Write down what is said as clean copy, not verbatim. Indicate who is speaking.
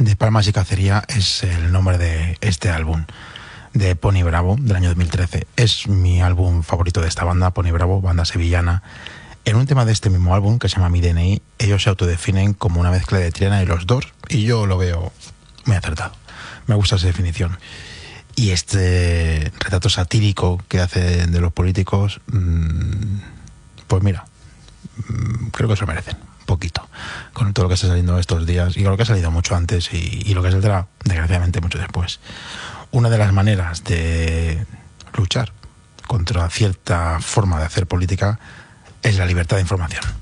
Speaker 1: de Palmas y Cacería es el nombre de este álbum de Pony Bravo del año 2013. Es mi álbum favorito de esta banda, Pony Bravo, banda sevillana. En un tema de este mismo álbum, que se llama Mi DNI, ellos se autodefinen como una mezcla de Triana y Los Doors, y yo lo veo muy acertado. Me gusta esa definición. Y este retrato satírico que hace de los políticos, pues mira, creo que se lo merecen un poquito, con todo lo que está saliendo estos días y con lo que ha salido mucho antes y lo que saldrá desgraciadamente mucho después. Una de las maneras de luchar contra cierta forma de hacer política es la libertad de información.